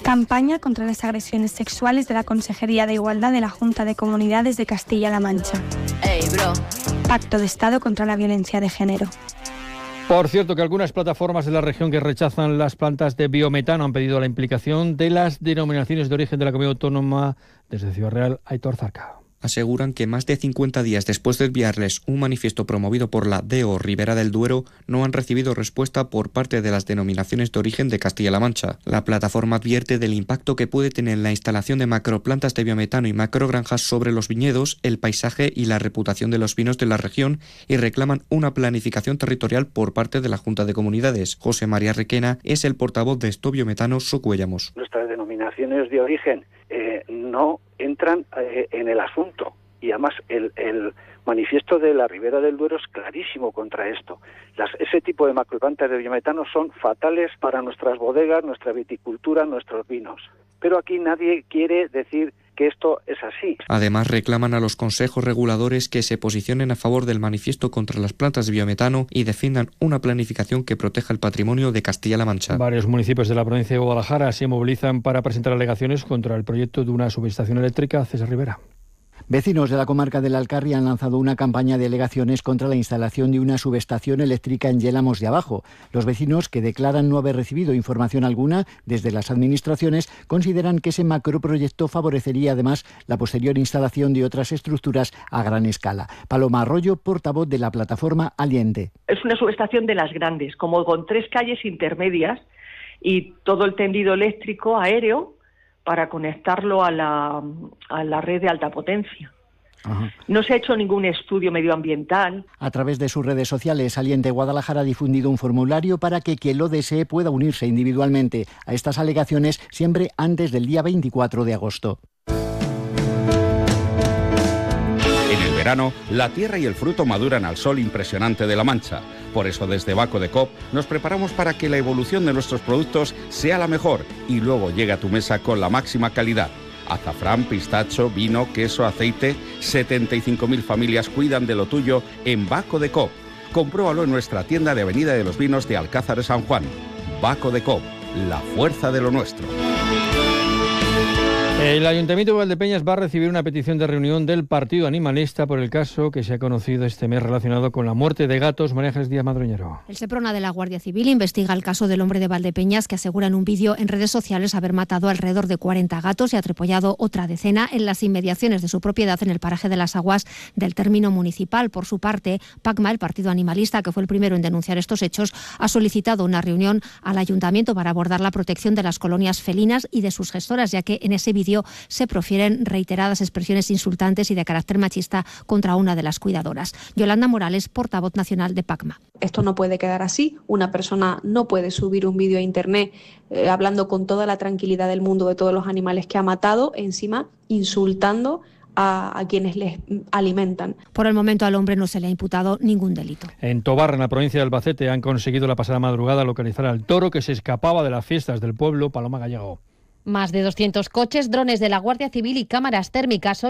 Campaña contra las agresiones sexuales de la Consejería de Igualdad de la Junta de Comunidades de Castilla-La Mancha. Hey, bro. Pacto de Estado contra la violencia de género. Por cierto, que algunas plataformas de la región que rechazan las plantas de biometano han pedido la implicación de las denominaciones de origen de la comunidad autónoma. Desde Ciudad Real, Aitor Zarca. Aseguran que más de 50 días después de enviarles un manifiesto promovido por la DO Ribera del Duero, no han recibido respuesta por parte de las denominaciones de origen de Castilla-La Mancha. La plataforma advierte del impacto que puede tener la instalación de macroplantas de biometano y macrogranjas sobre los viñedos, el paisaje y la reputación de los vinos de la región y reclaman una planificación territorial por parte de la Junta de Comunidades. José María Requena es el portavoz de Estobiometano Socuéllamos. Nuestras denominaciones de origen no entran en el asunto y además el manifiesto de la Ribera del Duero es clarísimo contra esto. Ese tipo de macroplantas de biometano son fatales para nuestras bodegas, nuestra viticultura, nuestros vinos. Pero aquí nadie quiere decir que esto es así. Además, reclaman a los consejos reguladores que se posicionen a favor del manifiesto contra las plantas de biometano y defiendan una planificación que proteja el patrimonio de Castilla-La Mancha. Varios municipios de la provincia de Guadalajara se movilizan para presentar alegaciones contra el proyecto de una subestación eléctrica. César Rivera. Vecinos de la comarca del Alcarria han lanzado una campaña de alegaciones contra la instalación de una subestación eléctrica en Yélamos de Abajo. Los vecinos, que declaran no haber recibido información alguna desde las administraciones, consideran que ese macroproyecto favorecería además la posterior instalación de otras estructuras a gran escala. Paloma Arroyo, portavoz de la plataforma Aliente. Es una subestación de las grandes, como con 3 calles intermedias y todo el tendido eléctrico aéreo para conectarlo a la red de alta potencia. Ajá. No se ha hecho ningún estudio medioambiental. A través de sus redes sociales, Aliente Guadalajara ha difundido un formulario para que quien lo desee pueda unirse individualmente a estas alegaciones siempre antes del día 24 de agosto. En el verano, la tierra y el fruto maduran al sol impresionante de La Mancha. Por eso desde Baco de Coop nos preparamos para que la evolución de nuestros productos sea la mejor y luego llegue a tu mesa con la máxima calidad. Azafrán, pistacho, vino, queso, aceite. 75.000 familias cuidan de lo tuyo en Baco de Coop. Compruébalo en nuestra tienda de Avenida de los Vinos de Alcázar de San Juan. Baco de Coop, la fuerza de lo nuestro. El Ayuntamiento de Valdepeñas va a recibir una petición de reunión del Partido Animalista por el caso que se ha conocido este mes relacionado con la muerte de gatos. María Ángeles Díaz Madroñero. El Seprona de la Guardia Civil investiga el caso del hombre de Valdepeñas que asegura en un vídeo en redes sociales haber matado alrededor de 40 gatos y atropollado otra decena en las inmediaciones de su propiedad en el paraje de las Aguas del término municipal. Por su parte, PACMA, el Partido Animalista, que fue el primero en denunciar estos hechos, ha solicitado una reunión al Ayuntamiento para abordar la protección de las colonias felinas y de sus gestoras, ya que en ese vídeo se profieren reiteradas expresiones insultantes y de carácter machista contra una de las cuidadoras. Yolanda Morales, portavoz nacional de PACMA. Esto no puede quedar así. Una persona no puede subir un vídeo a internet hablando con toda la tranquilidad del mundo de todos los animales que ha matado, encima insultando a quienes les alimentan. Por el momento al hombre no se le ha imputado ningún delito. En Tobarra, en la provincia de Albacete, han conseguido la pasada madrugada localizar al toro que se escapaba de las fiestas del pueblo. Paloma Gallego. Más de 200 coches, drones de la Guardia Civil y cámaras térmicas son